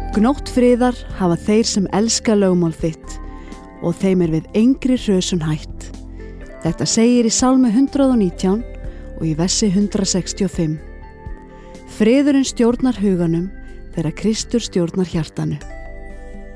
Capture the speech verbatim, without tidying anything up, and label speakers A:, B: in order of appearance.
A: Gnótt friðar hafa þeir sem elska lögmál þitt og þeim er við engri hrösun hætt. Þetta segir í Sálmi hundrað og nítján og í versi hundrað sextíu og fimm. Friðurinn stjórnar huganum þegar Kristur stjórnar hjartanu.